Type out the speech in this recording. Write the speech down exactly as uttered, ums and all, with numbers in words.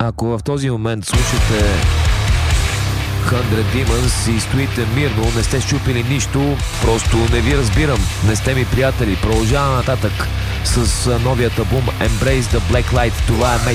Ако в този момент слушате Hundred Demons и стоите мирно, не сте щупили нищо, просто не ви разбирам, не сте ми приятели. Продължаваме нататък с новият албум Embrace the Black Light. Това е Made